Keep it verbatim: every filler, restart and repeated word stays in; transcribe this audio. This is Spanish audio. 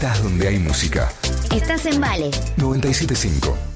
Estás donde hay música. Estás en Vale. noventa y siete punto cinco.